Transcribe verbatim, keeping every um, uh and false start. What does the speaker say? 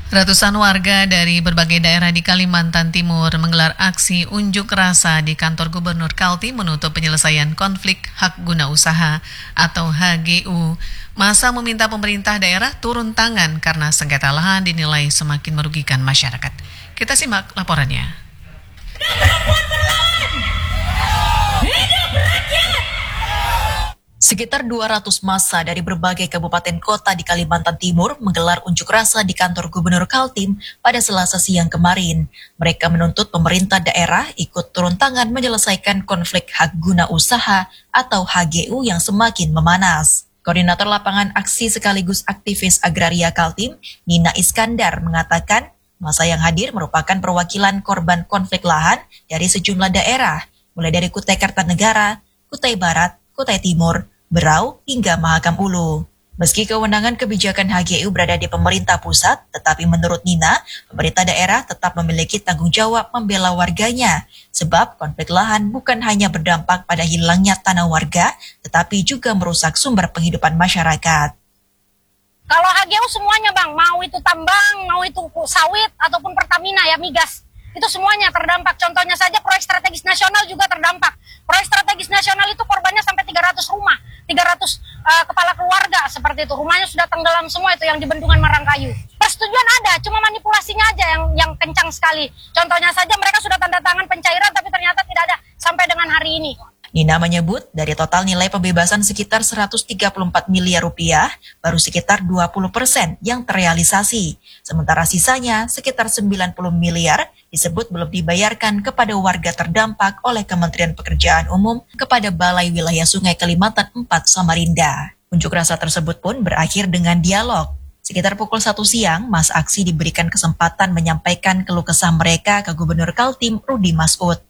Ratusan warga dari berbagai daerah di Kalimantan Timur menggelar aksi unjuk rasa di kantor Gubernur Kaltim menuntut penyelesaian konflik hak guna usaha atau H G U. Masa meminta pemerintah daerah turun tangan karena sengketa lahan dinilai semakin merugikan masyarakat. Kita simak laporannya. Sekitar dua ratus massa dari berbagai kabupaten kota di Kalimantan Timur menggelar unjuk rasa di kantor Gubernur Kaltim pada Selasa siang kemarin. Mereka menuntut pemerintah daerah ikut turun tangan menyelesaikan konflik hak guna usaha atau H G U yang semakin memanas. Koordinator lapangan aksi sekaligus aktivis agraria Kaltim, Nina Iskandar, mengatakan massa yang hadir merupakan perwakilan korban konflik lahan dari sejumlah daerah, mulai dari Kutai Kartanegara, Kutai Barat, Kutai Timur, Berau, hingga Mahakam Ulu. Meski kewenangan kebijakan H G U berada di pemerintah pusat, tetapi menurut Nina, pemerintah daerah tetap memiliki tanggung jawab membela warganya. Sebab konflik lahan bukan hanya berdampak pada hilangnya tanah warga, tetapi juga merusak sumber penghidupan masyarakat. Kalau H G U semuanya bang, mau itu tambang, mau itu sawit, ataupun Pertamina ya migas. Itu semuanya terdampak. Contohnya saja proyek strategis nasional juga terdampak. Proyek strategis nasional itu korbannya sampai tiga ratus rumah, tiga ratus uh, kepala keluarga seperti itu. Rumahnya sudah tenggelam semua itu yang di Bendungan Marangkayu. Persetujuan ada, cuma manipulasinya aja yang yang kencang sekali. Contohnya saja mereka sudah tanda tangan pencairan tapi ternyata tidak ada sampai dengan hari ini. Nina menyebut dari total nilai pembebasan sekitar seratus tiga puluh empat miliar rupiah, baru sekitar dua puluh persen yang terrealisasi. Sementara sisanya sekitar sembilan puluh miliar disebut belum dibayarkan kepada warga terdampak oleh Kementerian Pekerjaan Umum kepada Balai Wilayah Sungai Kalimantan empat Samarinda. Unjuk rasa tersebut pun berakhir dengan dialog. Sekitar pukul satu siang, massa aksi diberikan kesempatan menyampaikan keluh kesah mereka ke Gubernur Kaltim Rudy Masud.